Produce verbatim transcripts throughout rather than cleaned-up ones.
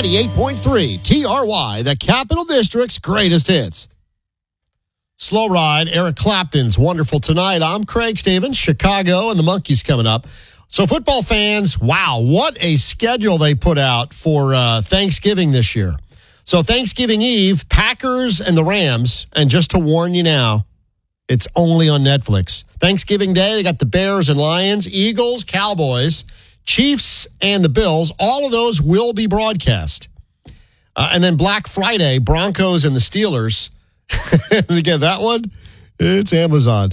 ninety-eight point three T R Y, the Capital District's greatest hits. Slow Ride, Eric Clapton's Wonderful Tonight. I'm Craig Stevens, Chicago, and the Monkeys coming up. So football fans, wow, what a schedule they put out for uh, Thanksgiving this year. So Thanksgiving Eve, Packers and the Rams, and just to warn you now, it's only on Netflix. Thanksgiving Day, they got the Bears and Lions, Eagles, Cowboys, Chiefs, and the Bills. All of those will be broadcast. Uh, and then Black Friday, Broncos and the Steelers. And again, that one, it's Amazon.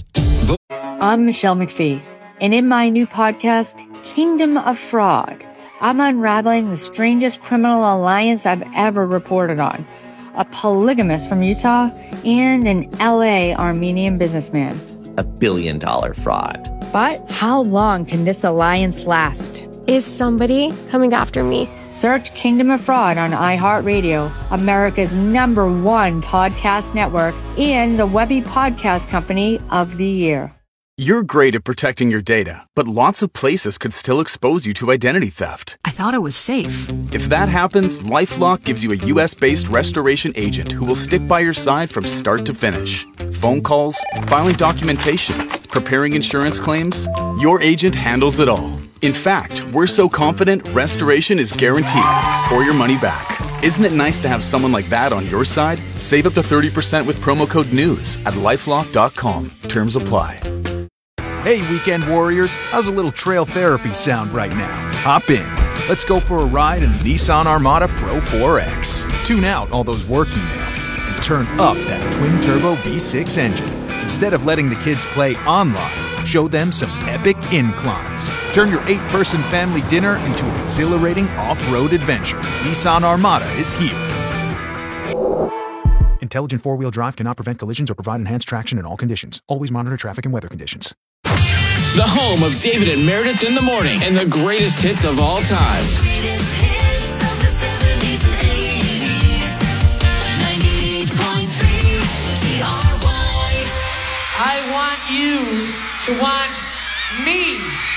I'm Michelle McPhee, and in my new podcast, Kingdom of Fraud, I'm unraveling the strangest criminal alliance I've ever reported on. A polygamist from Utah and an L A Armenian businessman. A billion dollar fraud. But how long can this alliance last? Is somebody coming after me? Search Kingdom of Fraud on iHeartRadio, America's number one podcast network, and the Webby Podcast Company of the Year. You're great at protecting your data, but lots of places could still expose you to identity theft. I thought it was safe. If that happens, LifeLock gives you a U S-based restoration agent who will stick by your side from start to finish. Phone calls, filing documentation, preparing insurance claims, your agent handles it all. In fact, we're so confident restoration is guaranteed or your money back. Isn't it nice to have someone like that on your side? Save up to thirty percent with promo code NEWS at lifelock dot com. Terms apply. Hey, weekend warriors, how's a little trail therapy sound right now? Hop in. Let's go for a ride in the Nissan Armada Pro four X. Tune out all those work emails and turn up that twin-turbo V six engine. Instead of letting the kids play online, show them some epic inclines. Turn your eight-person family dinner into an exhilarating off-road adventure. Nissan Armada is here. Intelligent four-wheel drive cannot prevent collisions or provide enhanced traction in all conditions. Always monitor traffic and weather conditions. The home of David and Meredith in the morning and the greatest hits of all time. Greatest hits of the seventies and eighties. ninety-eight point three T R Y. I want you to want me.